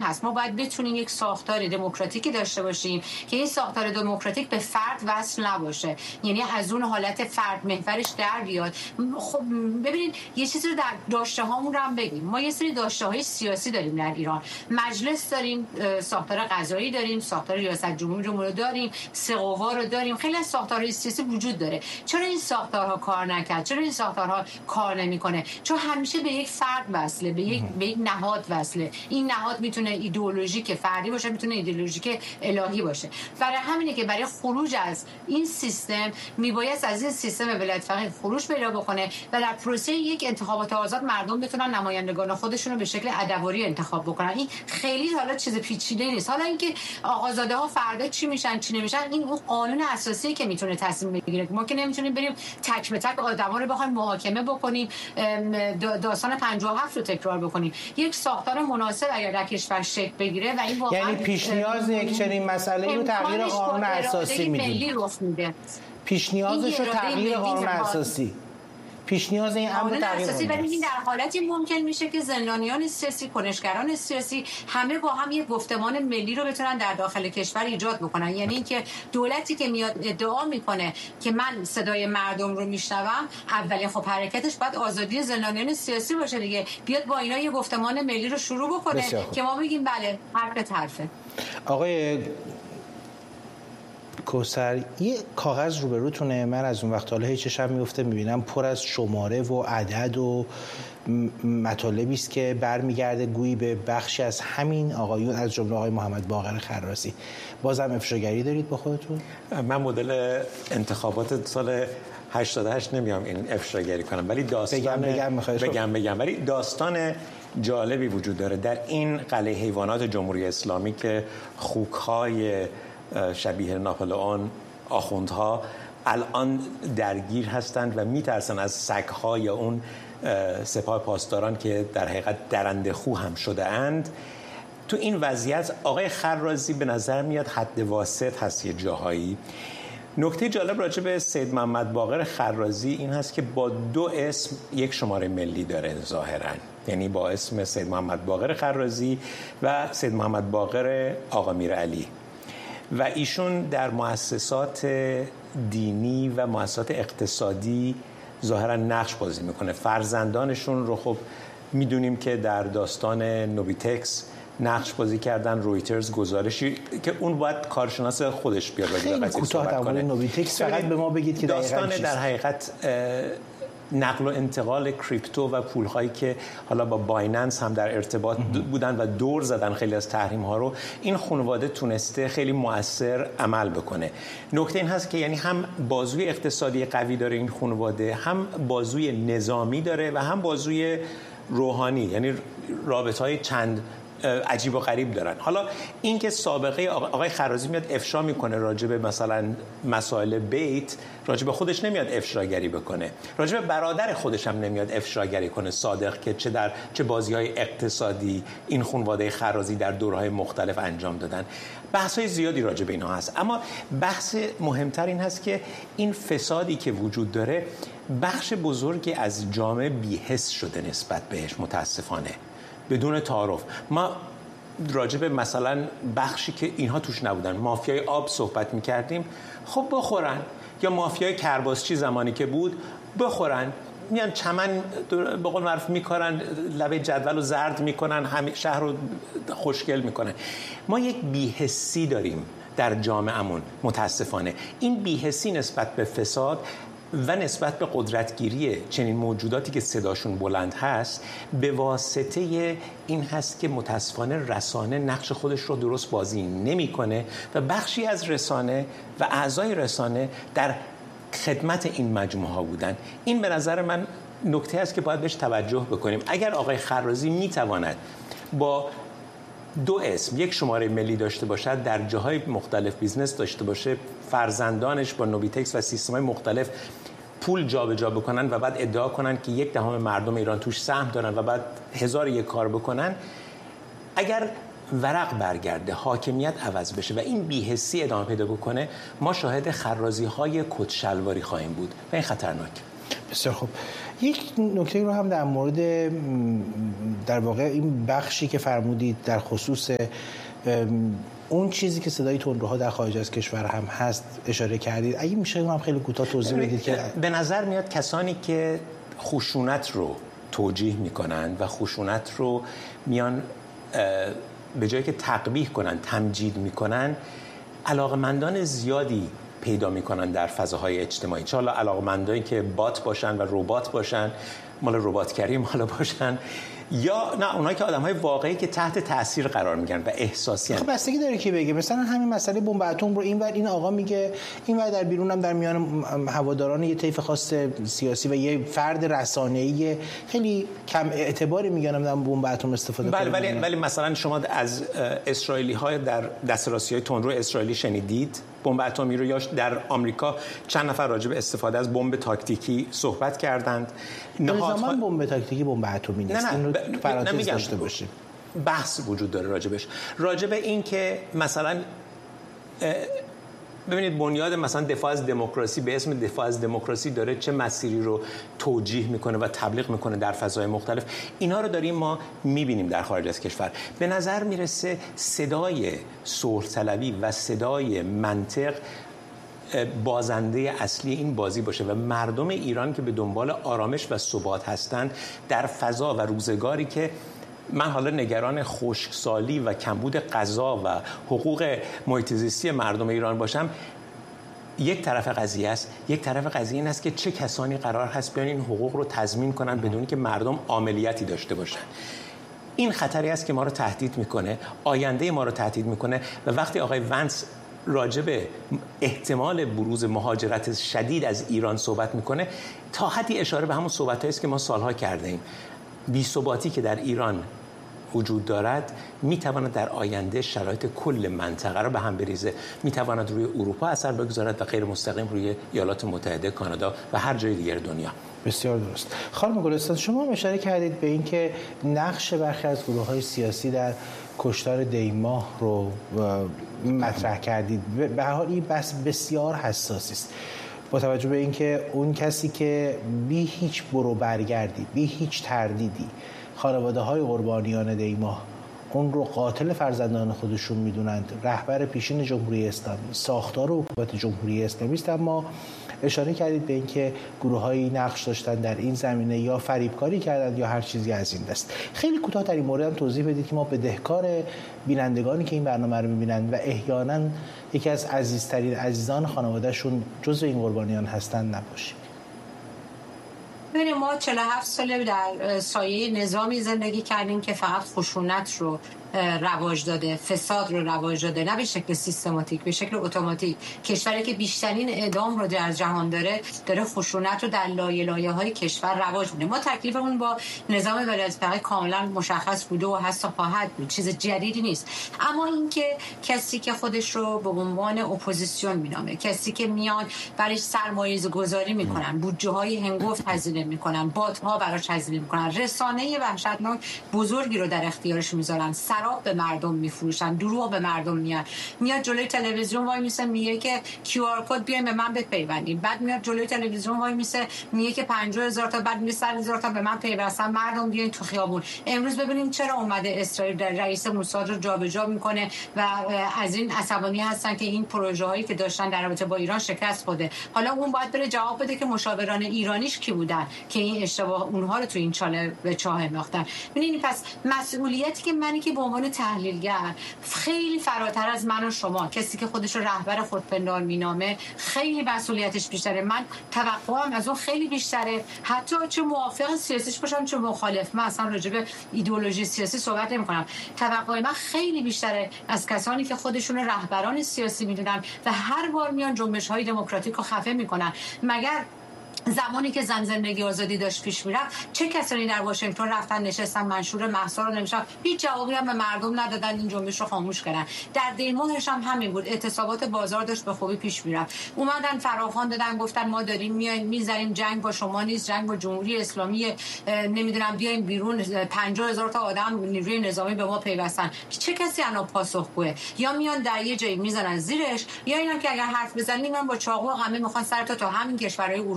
هست. ما باید بتونیم یک ساختار دموکراتیکی داشته باشیم که این ساختار دموکراتیک به فرد وصل نباشه، یعنی از اون حالت فرد محورش در بیاد. خب ببینید یه چیزی رو در داشته هامون رو هم بگیم. ما یه سری داشته های سیاسی داریم در ایران، مجلس داریم، ساختار قضایی داریم، ساختار ریاست جمهوری رو داریم، سه قوا رو داریم، خیلی از ساختارهای سیاسی وجود داره. چرا این ساختارها کار نکرد؟ چرا این ساختارها کار نمیکنه؟ چون همیشه به یک فرد وصله، به یک نهاد وصله. این نهاد میتونه ایدئولوژیک فردی باشه، میتونه ایدئولوژیک الهی باشه. برای همینه که برای خروج از این سیستم میباید از این سیستم ولایت فقیه خروج پیدا بکنه و در پروسه یک انتخابات آزاد مردم بتونن نمایندگان خودشون رو به شکل ادواری انتخاب بکنن. این خیلی حالا چیز پیچیده نیست. حالا اینکه آقازاده ها فردا چی میشن چی نمیشن، این اون قانون اساسی که میتونه تصمیم بگیره. ما که نمیتونیم بریم تک به تک آدما رو بخوایم محاکمه بکنیم، داستان 57 رو تکرار بکنیم. یک ساختار مناسب اگر در کشور شکل بگیره و این یعنی پیش نیاز یک چنین مسئله رو تغییر قانون اساسی میدونه. پیش نیازش رو تغییر قانون اساسی، پیش نیاز این امر تغییر اساسی، ولی این در حالتی ممکن میشه که زندانیان سیاسی، کنشگران سیاسی همه با هم یک گفتمان ملی رو بتونن در داخل کشور ایجاد بکنن. یعنی اینکه دولتی که میاد ادعا میکنه که من صدای مردم رو میشنوم، اولین خب حرکتش باید آزادی زندانیان سیاسی باشه دیگه. بیاد با اینا یه گفتمان ملی رو شروع بکنه که ما بگیم بله حرفه. آقای کوثر، یه کاغذ روبروتونه، من از اون وقت حالا هیچ چشم میفته میبینم پر از شماره و عدد و مطالبی است که برمیگرده گویی به بخشی از همین آقایون، از جمله آقای محمد باقر خراسی. بازم افشاگری دارید با خودتون؟ من مدل انتخابات سال 88 نمیام این افشاگری کنم، ولی داستان بگم ولی داستان جالبی وجود داره در این قلعه حیوانات جمهوری اسلامی که خوک‌های شبیه ناپلئون آخوندها الان درگیر هستند و میترسن از سگ‌های اون سپاه پاسداران که در حقیقت درنده خو هم شده اند. تو این وضعیت آقای خرازی به نظر میاد حد واسط هست یه جاهایی. نکته جالب راجع به سید محمد باقر خرازی این هست که با 2 اسم یک شماره ملی داره ظاهراً، یعنی با اسم سید محمد باقر خرازی و سید محمد باقر آقا میرعلی، و ایشون در مؤسسات دینی و مؤسسات اقتصادی ظاهرا نقش بازی میکنه. فرزندانشون رو خب میدونیم که در داستان نوبیتکس نقش بازی کردن. رویترز گزارشی که اون باید کارشناس خودش بیاد خیلی کوتاه در نوبیتکس فقط به ما بگید که داستان در حقیقت نقل و انتقال کریپتو و پول‌هایی که حالا با بایننس هم در ارتباط بودن و دور زدن خیلی از تحریم‌ها رو، این خانواده تونسته خیلی مؤثر عمل بکنه. نکته این هست که یعنی هم بازوی اقتصادی قوی داره این خانواده، هم بازوی نظامی داره و هم بازوی روحانی، یعنی رابطه‌های چند عجیب و غریب دارن. حالا این که سابقه آقای خرازی میاد افشا میکنه راجع به مثلا مسائل بیت، راجع به خودش نمیاد افشاگری بکنه، راجع به برادر خودش هم نمیاد افشاگری کنه صادق، که چه بازی‌های اقتصادی این خانواده خرازی در دورهای مختلف انجام دادن. بحث‌های زیادی راجع به اینها هست، اما بحث مهمتر این هست که این فسادی که وجود داره بخش بزرگی از جامعه بی‌حس شده نسبت بهش، متاسفانه بدون تعارف. ما راجع به مثلا بخشی که اینها توش نبودن، مافیای آب صحبت می‌کردیم، خب بخورن، یا مافیای کرباسچی زمانی که بود بخورن، میان چمن به قول معروف میکارن، لبه جدول رو زرد میکنن، همه شهر رو خوشگل میکنن. ما یک بی‌حسی داریم در جامعهمون متاسفانه. این بی‌حسی نسبت به فساد و نسبت به قدرتگیری چنین موجوداتی که صداشون بلند هست به واسطه این هست که متاسفانه رسانه نقش خودش رو درست بازی نمی‌کنه و بخشی از رسانه و اعضای رسانه در خدمت این مجموعه ها بودن. این به نظر من نکته است که باید بهش توجه بکنیم. اگر آقای خرازی میتواند با 2 اسم یک شماره ملی داشته باشد، در جاهای مختلف بیزنس داشته باشه، فرزندانش با نوبیتکس و سیستم‌های مختلف پول جابجا بکنن و بعد ادعا کنن که 1/10 مردم ایران توش سهم دارن و بعد 1001 کار بکنن، اگر ورق برگرده، حاکمیت عوض بشه و این بی‌حسی ادامه پیدا بکنه، ما شاهد خرازی‌های کت‌شلواری خواهیم بود و این خطرناک. بسیار خوب. یک نکته رو هم در مورد در واقع این بخشی که فرمودید در خصوص اون چیزی که صدای تندروها در خارج از کشور هم هست اشاره کردید. اگه میشه هم خیلی کوتاه توضیح بدید که به نظر میاد کسانی که خشونت رو توجیه میکنن و خشونت رو میان به جایی که تقبیح کنن تمجید میکنن، علاقمندان زیادی پیدا میکنن در فضاهای اجتماعی. چه حالا علاقمندانی که بات باشن و ربات باشن، مال رباتگری مال باشن، یا نه اونایی که آدم‌های واقعی که تحت تاثیر قرار میگیرن و احساسی هستن. خب بستگی داره که بگه. مثلا همین مسئله بمب اتم رو این آقا میگه، اینور در بیرون هم در میان هواداران یه طیف خاص سیاسی و یه فرد رسانه‌ای خیلی کم اعتباری میگن نمیدونم بمب اتم استفاده کنه. ولی مثلا شما از اسرائیلی‌ها در دسترسی‌های تندرو اسرائیلی شنیدید بمب اتمی رو؟ یا در آمریکا چند نفر راجع به استفاده از بمب تاکتیکی صحبت کردند؟ نهادها بمب تاکتیکی بمب اتمی نیست. این رو تو پرانتز داشته باشیم. بحث وجود داره راجبش، راجب این که مثلا ببینید بنیاد مثلا دفاع از دموکراسی به اسم دفاع از دموکراسی داره چه مسیری رو توجیه میکنه و تبلیغ میکنه در فضای مختلف. اینا رو داریم ما میبینیم در خارج از کشور. به نظر میرسه صدای صلح طلبی و صدای منطق بازنده اصلی این بازی باشه و مردم ایران که به دنبال آرامش و ثبات هستند در فضا و روزگاری که من حالا نگران خشکسالی و کمبود غذا و حقوق محیط زیستی مردم ایران باشم، یک طرف قضیه است. یک طرف قضیه این است که چه کسانی قرار هست بیان این حقوق رو تضمین کنن بدون که مردم عاملیتی داشته باشن. این خطری است که ما رو تهدید میکنه، آینده ما رو تهدید میکنه. و وقتی آقای ونس راجع به احتمال بروز مهاجرت شدید از ایران صحبت میکنه، تا حدی اشاره به همون صحبتایی است که ما سالها کرده ایم. بی‌ثباتی که در ایران وجود دارد میتواند در آینده شرایط کل منطقه رو به هم بریزه، میتواند روی اروپا اثر بگذارد و غیر مستقیم روی ایالات متحده، کانادا و هر جای دیگر دنیا. بسیار درست. خانم گلستان، شما هم اشاره کردید به اینکه نقش برخی از گروه‌های سیاسی در کشتار دیماه رو مطرح کردید. به هر حال این بحث بسیار حساسی است، با توجه به اینکه اون کسی که بی هیچ برو برگردی، بی هیچ تردیدی خانواده‌های قربانیان دیماه اون رو قاتل فرزندان خودشون میدونند، رهبر پیشین جمهوری اسلامی، ساختار حکومت جمهوری اسلامی است، اما اشاره کردید به اینکه گروه‌هایی نقش داشتن در این زمینه یا فریبکاری کردند یا هر چیزی از این دست. خیلی کوتاه در این مورد هم توضیح بدید که ما بدهکار بینندگانی که این برنامه رو می‌بینند و احیانا یکی از عزیزان خانواده‌شون جزو این قربانیان هستند نباشیم. ببینید ما 47 ساله در سایه نظامی زندگی کردیم که فقط خشونت رو رواج داده، فساد رو رواج داده، نه به شکل سیستماتیک، به شکل اتوماتیک. کشوری که بیشترین اعدام رو در جهان داره خشونت رو در لایه‌های کشور رواج میده. ما تکلیفمون با نظام ولایت فقیه کاملا مشخص بوده و هست و خواهد بود، چیز جدیدی نیست. اما اینکه کسی که خودش رو به عنوان اپوزیسیون مینامه، کسی که میان برایش سرمایه‌گذاری میکنن، بودجه‌های هنگفت هزینه میکنن، بات‌ها براش هزینه میکنن، رسانه وحشتناک بزرگی رو در اختیارش میذارن، شراب به مردم میفروشن، دروغ به مردم میاد جلوی تلویزیون وای میسه میگه که کیو آر کد بیاین به من بپیوندید، بعد میاد جلوی تلویزیون وای میسه میگه که 50000 تا، بعد میگه 100000 تا به من پیوستن، مردم بیاین تو خیابون. امروز ببینیم چرا اومده اسرائیل در رئیس موساد رو جابجا میکنه و از این عصبانی هستن که این پروژه هایی که داشتن در رابطه با ایران شکست خورده. حالا اون باید بره جواب بده که مشاوران ایرانیش کی بودن که این اشتباه اونها رو تو این چاله به چاه انداختن. ببینید پس مسئولیتی که منی که به عنوان تحلیلگر خیلی فراتر از من و شما، کسی که خودش رو رهبر خودپندار مینامه، خیلی مسئولیتش بیشتره. من توقعم از اون خیلی بیشتره، حتی چه موافق سیاسیش باشم چه مخالف. من اصلا راجع به ایدئولوژی سیاسی صحبت نمی‌کنم. توقع من خیلی بیشتره از کسانی که خودشون رو رهبران سیاسی میدونن و هر بار میان جنبش‌های دموکراتیک رو خفه میکنن. مگر زمانی که زن زندگی آزادی داشت پیش میرفت چه کسانی در واشنگتن رفتن نشستن منشور مهسا رو نمیشن، هیچ جوابی هم به مردم ندادن، این جنبش رو خاموش کردن. در دیماهش هم همین بود، اعتصابات بازار داشت به خوبی پیش میرفت. اومدن فراخوان دادن گفتن ما داریم میایم میذاریم، جنگ با شما نیست، جنگ با جمهوری اسلامی، نمیدونم بیایم بیرون، 50000 تا آدم نیروی نظامی به ما پیوستن. چه کسی الان پاسخگوه؟ یا میان در یه جایی میزنن زیرش، یا اینا که اگر حرف بزنیم من با چاقو و قمه میخوان سرت تا همین کشورهای اروپایی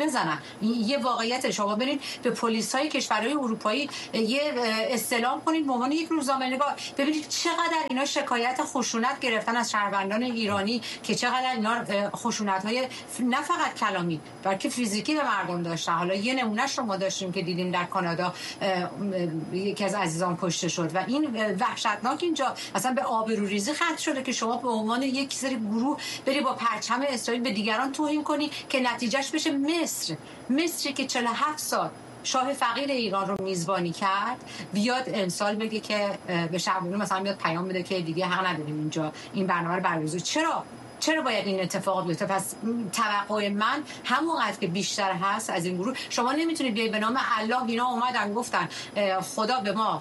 بزنن. یه واقعیت. شما برید به پلیس‌های کشورهای اروپایی یه استلام کنید به عنوان یک روزنامه‌نگار، ببینید چقدر اینا شکایت خشونت گرفتن از شهروندان ایرانی که چقدر اینا خشونت‌های نه فقط کلامی بلکه فیزیکی به مردم داشتن. حالا یه نمونهش رو ما داشتیم که دیدیم در کانادا یکی از عزیزان کشته شد و این وحشتناک. اینجا اصلا به آبروریزی ختم شده که شما به عنوان یک سری گروه بری با پرچم اسرائیل به دیگران توهین کنی که نتیجهش بشه مصری که 47 سال شاه فقیر ایران رو میزبانی کرد بیاد امسال بگه که به شعبانی مثلا بیاد پیام بده که دیگه حق نداریم اینجا این برنامه رو برگزار. چرا باید این اتفاق بیفته؟ پس توقع من همونقدر که بیشتر هست از این گروه. شما نمیتونید بیاید به نام الله اینا اومدن گفتن خدا به ما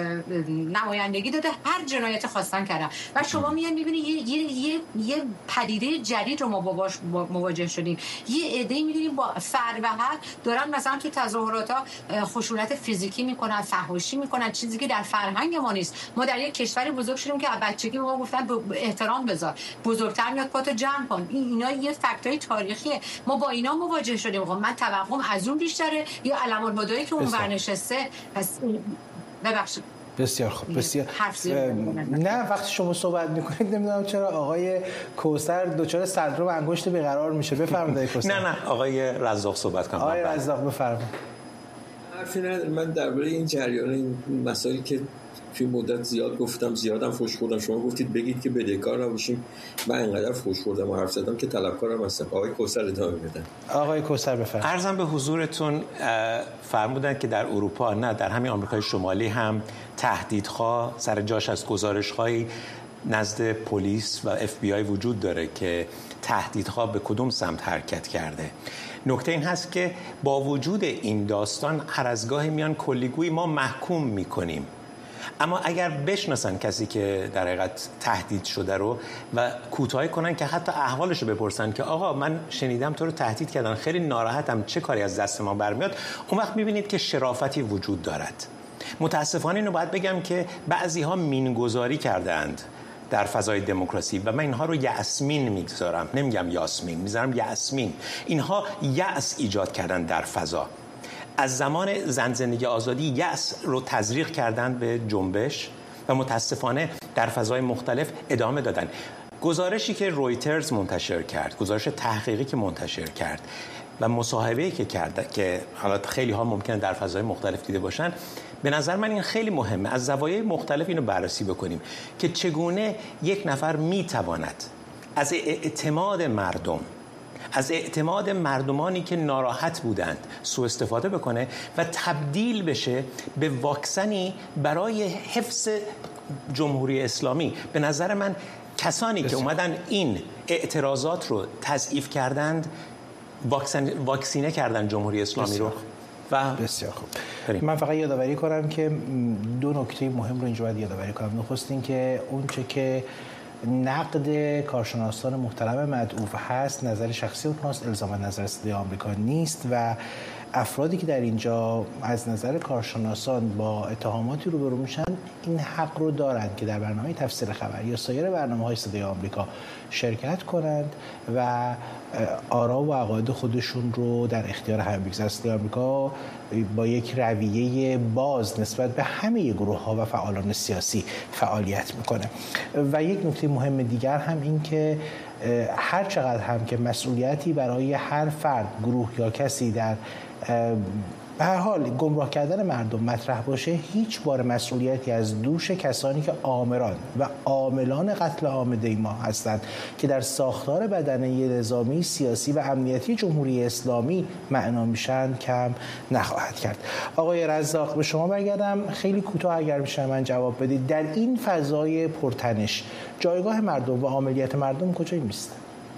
نمایندگی داده، هر جنایت خواستن کردن و شما میبینید یه پدیده جدید رو ما باش مواجه شدیم. یه عده‌ای می‌بینیم با فروهر دارن مثلا تو تظاهرات‌ها خشونت فیزیکی میکنن، فحاشی میکنن، چیزی که در فرهنگ ما نیست. ما در یک کشور بزرگ شدیم که بچگی به ما گفتن احترام بذار، بزرگتر پاتو جمع کن. اینا یه فکتای تاریخیه. ما با اینا مواجه شدیم. من توقعم از اون بیشتره یا علم‌الهدایی که اون ورنشسته. پس ببخشید. بسیار خوب. بسیار نه وقتی شما صحبت میکنید نمیدونم چرا آقای کوثر دچار سندروم انگشت بیقرار میشه. بفرمایید کوثر. نه آقای رزاق صحبت کنم. آقای رزاق بفرمایید. حرفی ندارم. من درباره این جریان این مسائلی که توی مدت زیاد گفتم، زیادم فحش خوردم. شما گفتید بگید که بدهکار نباشیم. من اینقدر فحش خوردم و حرف زدم که طلبکارم هستم. آقای کوثر ادامه بدن. آقای کوثر بفرمایید. عرضم به حضورتون فرمودن که در اروپا نه در همین آمریکای شمالی هم تهدیدها سر جاش از گزارش‌های نزد پلیس و FBI وجود داره که تهدیدها به کدوم سمت حرکت کرده. نکته این هست که با وجود این داستان هر از گاهی میان کلیگویی ما محکوم میکنیم، اما اگر بشناسن کسی که در حقیقت تهدید شده رو و کوتاهی کنن که حتی احوالش رو بپرسن که آقا من شنیدم تو رو تهدید کردن، خیلی ناراحتم، چه کاری از دست ما برمیاد، اون وقت میبینید که شرافتی وجود دارد. متاسفانه اینو باید بگم که بعضی‌ها مینگذاری کردند در فضای دموکراسی و من اینها رو یاسمین میگذارم، نمیگم یاسمین، میذارم یاسمین. اینها یأس ایجاد کردن در فضا. از زمان زن زندگی آزادی یأس رو تزریق کردن به جنبش و متاسفانه در فضای مختلف ادامه دادن. گزارشی که رویترز منتشر کرد، گزارش تحقیقی که منتشر کرد و مصاحبه‌ای که کرد که حالا خیلی ها ممکنه در فضای مختلف دیده باشن، به نظر من این خیلی مهمه از زوایای مختلف اینو بررسی بکنیم که چگونه یک نفر میتواند از اعتماد مردم، از اعتماد مردمانی که ناراحت بودند سوء استفاده بکنه و تبدیل بشه به واکسنی برای حفظ جمهوری اسلامی. به نظر من کسانی که اومدن این اعتراضات رو تضعیف کردند واکسینه کردن جمهوری اسلامی رو. و بسیار خوب. من فقط یادآوری کنم که دو نکته مهم رو اینجا باید یادآوری کنم. نخست این که اونچه که نقد کارشناسان محترم مدعو هست نظر شخصی اونهاست، الزاما نظر صدای آمریکا نیست و افرادی که در اینجا از نظر کارشناسان با اتهاماتی روبرو میشن این حق رو دارند که در برنامه تفسیر خبر یا سایر برنامه‌های صدای آمریکا شرکت کنند و آرا و عقاید خودشون رو در اختیار همه بگذارند. صدای آمریکا با یک رویه باز نسبت به همه گروه‌ها و فعالان سیاسی فعالیت میکنه. و یک نکته مهم دیگر هم این که هر چقدر هم که مسئولیتی برای هر فرد، گروه یا کسی در به هر حال گمراه کردن مردم مطرح باشه، هیچ بار مسئولیتی از دوش کسانی که آمران و عاملان قتل عام دیما هستند که در ساختار بدنه نظامی، سیاسی و امنیتی جمهوری اسلامی معنا میشن کم نخواهد کرد. آقای رزاق به شما برگردم، خیلی کوتاه اگر میشه من جواب بدید. در این فضای پرتنش جایگاه مردم و عاملیت مردم کجایی میسته؟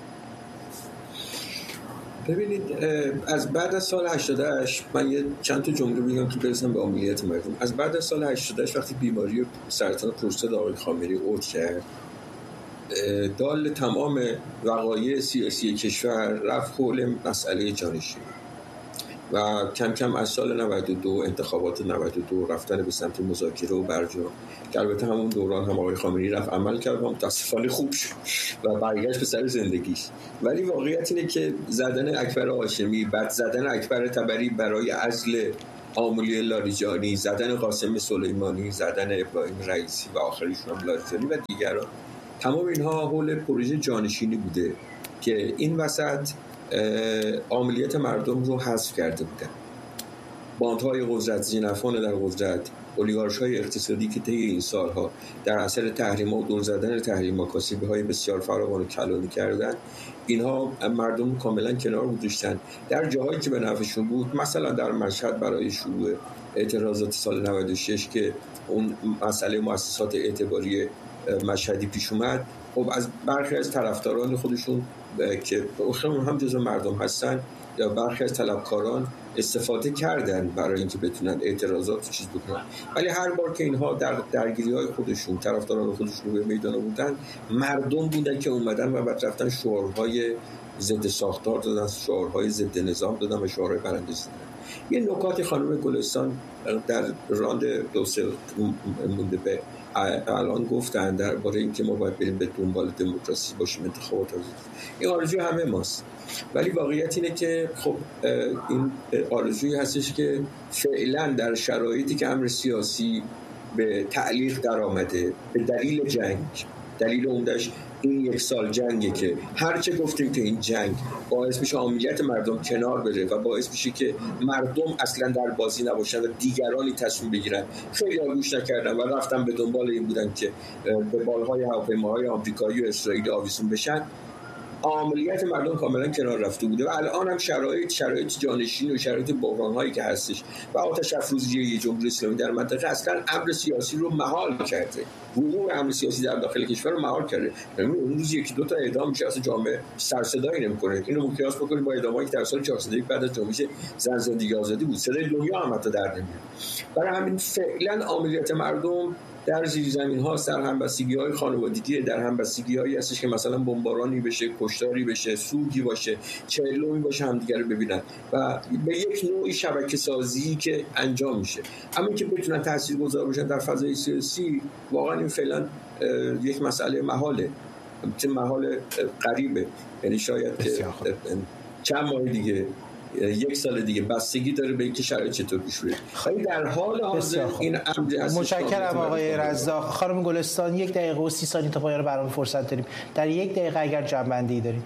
ببینید از بعد از سال 88 من یه چند تا جمله بگم که برسم به عملیات مردم. از بعد از سال 88 وقتی بیماری سرطان پروستات آقای خامنه‌ای عود کرد، دال تمام وقایع سیاسی کشور رفت حول مسئله جانشینی. و کم کم از سال 92 انتخابات 92 رفتن به سمت مذاکره و برجام که البته همون دوران هم آقای خامنه‌ای رفت عمل کرد و متاسفانه خوب شد و برگشت به سر زندگیش. ولی واقعیت اینه که زدن اکبر هاشمی، بعد زدن اکبر طبری برای عزل آملی لاریجانی، زدن قاسم سلیمانی، زدن ابراهیم رئیسی و آخریشون هم لاریجانی و دیگران، تمام اینها حول پروژه جانشینی بوده که این وسط عاملیت مردم رو حذف کرده بودن. باندهای قدرت، زینفان در قدرت، اولیگارش‌های اقتصادی که طی این سالها در اثر تحریم‌ها و دور زدن تحریم‌ها کاسبی‌های بسیار فراوان و کلانی کردن، اینها مردم کاملا کنار گذاشتن. در جاهایی که به نفعشون بود، مثلا در مشهد برای شروع اعتراضات سال 96 که اون مسئله مؤسسات اعتباری مشهدی پیش اومد، خب از برخی از طرفداران خودشون که هم جزو مردم هستن یا برخی از طلبکاران استفاده کردن برای اینکه بتونن اعتراضات چیز بکنن. ولی هر بار که اینها در درگیری‌های خودشون طرفداران خودشون به میدان بودن، مردم بودن که اومدن و بعد رفتن شعارهای ضد ساختار دادن، شعارهای ضد نظام دادن و شعارهای براندازی دادن. یه نکاتی خانم گلستان در راند دوسه مونده به الان گفتن درباره اینکه ما باید بریم به دنبال دموکراسی باشیم، انتخابات آزاد. این آرزوی همه ماست، ولی واقعیت اینه که خب این آرزویی هستش که فعلا در شرایطی که امر سیاسی به تعلیق در آمده به دلیل جنگ، دلیل عمده‌اش این یک سال جنگه که هرچه گفتیم که این جنگ باعث میشه عاملیت مردم کنار بره و باعث میشه که مردم اصلا در بازی نباشن و دیگرانی تصمیم بگیرن. خیلی گوش نکردن و رفتن به دنبال این بودن که به بالهای هواپیماهای آمریکایی و اسرائیلی آویزون بشن. عملیات مردم کاملا کنار رفته بوده و الان هم شرایط جانشین و شرایط بحران‌هایی که هستش و آتش افروزی جمهوری اسلامی در منطقه اصلا امر سیاسی رو مهار کرده. وقوع امر سیاسی در داخل کشور رو مهار کرده. یعنی اون روز یکی دو تا اعدام میشه، اصلا جامعه سر صدایی نمی‌کنه. اینو مقیاس بکنید با اعدامایی که در سال 401 بعد از جنبش زن زندگی آزادی بود. صدای دنیا هم حتی در نمیاد. برای همین فعلا عملیات مردم در زیرزمین ها، در همبستگی‌های خانوادگی، در همبستگی‌هایی هستش که مثلا بمبارانی بشه، کشتاری بشه، سوگی باشه، چهلمی باشه، همدیگه رو ببینن و به یک نوعی شبکه سازی که انجام میشه. اما که بتونن تاثیرگذار باشن در فضای سیاسی، واقعا این فعلا یک مسئله محاله، چه محال قریبه. یعنی شاید چند ماه دیگه، یک سال دیگه بستگی داره به اینکه شرایط چطور پیش بره. خیلی در حال حاضر این امر هست. متشکرم آقای رزاق. خانم گلستان 1 دقیقه و 30 ثانیه تا پایان برنامه فرصت داریم. در 1 دقیقه اگر جنبندی دارید.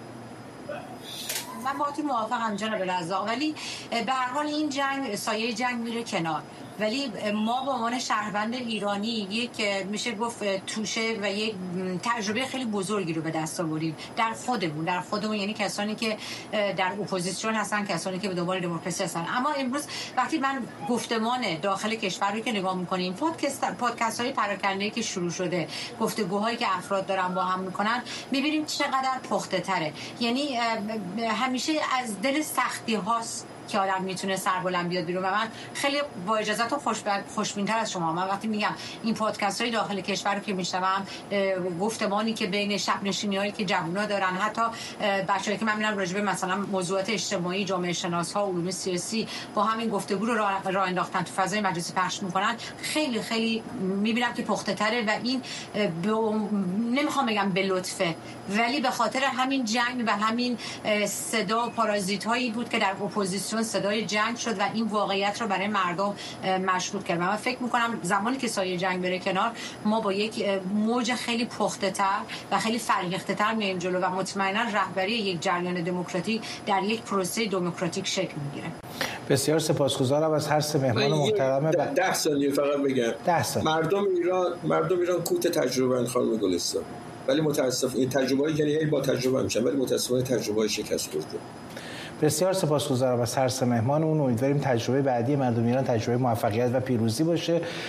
من باهاتون موافقم جناب رزاق، ولی به هر حال این جنگ، سایه جنگ میره کنار، ولی ما به عنوان شهروند ایرانی یک میشه گفت توشه و یک تجربه خیلی بزرگی رو به دست آوردیم در خودمون، یعنی کسانی که در اپوزیسیون هستن، کسانی که به دنبال دموکراسی هستن. اما امروز وقتی من گفتمان داخل کشور رو که نگاه میکنیم، پادکست های پراکنده‌ای که شروع شده، گفتگوهایی که افراد دارن با هم میکنن، میبینیم چقدر پخته تره. یعنی همیشه از دل سختی هاست که آدم میتونه سربلند بیاد بیرون. و من خیلی با اجازهتون خوشبین‌تر از شما، من وقتی میگم این پادکست‌های داخل کشور رو که میشنوم، گفتمانی که بین شب نشینی‌هایی که جوونا دارن، حتی بچه‌ای که من می‌بینم راجع به مثلا موضوعات اجتماعی، جامعه شناس‌ها، علوم سیاسی با همین گفتگو رو راه انداختن تو فضای مجازی پخش می‌کنن، خیلی خیلی می‌بینم که پخته‌تره. و این نمی‌خوام بگم به لطفه، ولی به خاطر همین جنگ و همین صدا و پارازیت‌هایی بود که در اپوزیسیون صدای جنگ شد و این واقعیت رو برای مردم مشروط کرد. من فکر می‌کنم زمانی که سایه جنگ بره کنار، ما با یک موج خیلی پخته‌تر و خیلی فرهیخته‌تر میایم جلو و مطمئنا رهبری یک جریان دموکراتیک در یک پروسه دموکراتیک شکل میگیره. بسیار سپاسگزارم از هر سه مهمان محترم. 10 ثانیه فقط بگم. 10 ثانیه. مردم ایران کوت تجربه خانم گلستان، ولی متاسف این تجربه‌ای یعنی با تجربه میشن، ولی متاسفانه تجربه شکست خورده. بسیار سپاسگزارم از هر سه مهمانمون. امیدواریم تجربه بعدی مردم ایران تجربه موفقیت و پیروزی باشه.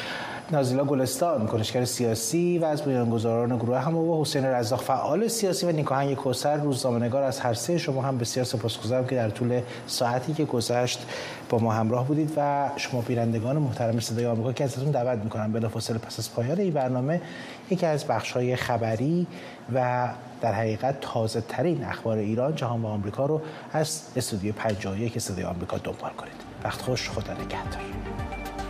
نازیلا گلستان کنشگر سیاسی و از بنیانگذاران گروه هم و حسین رزاق فعال سیاسی و نیکاهنگ کوثر روزنامه‌نگار، از هر سه شما هم بسیار سپاسگزارم که در طول ساعتی که گذشت با ما همراه بودید و شما بینندگان محترم صدای آمریکا که ازتون دعوت می‌کنم بلافاصله پس از پایان این برنامه یکی از بخش‌های خبری و در حقیقت تازه ترین اخبار ایران، جهان و آمریکا رو از استودیو 51 صدای آمریکا دنبال کنید. وقت خوش، خدا نگهدار.